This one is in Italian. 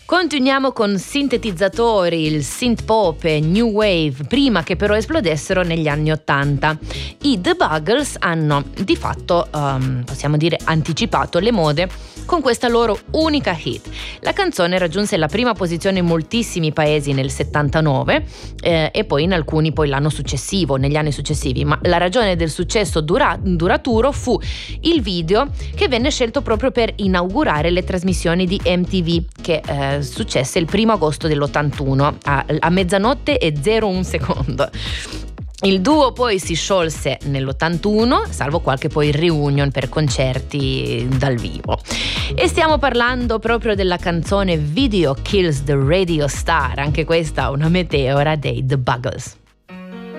Continuiamo con sintetizzatori, il synth pop e new wave, prima che però esplodessero negli anni '80. I The Buggles hanno di fatto, possiamo dire, anticipato le mode con questa loro unica hit. La canzone raggiunse la prima posizione in moltissimi paesi nel 79 e poi in alcuni poi l'anno successivo, negli anni successivi, ma la ragione del successo duraturo fu il video che venne scelto proprio per inaugurare le trasmissioni di MTV, che successe il 1 agosto dell'81 a mezzanotte e 01 secondo. Il duo poi si sciolse nell'81, salvo qualche poi reunion per concerti dal vivo. E stiamo parlando proprio della canzone Video Kills the Radio Star, anche questa una meteora dei The Buggles.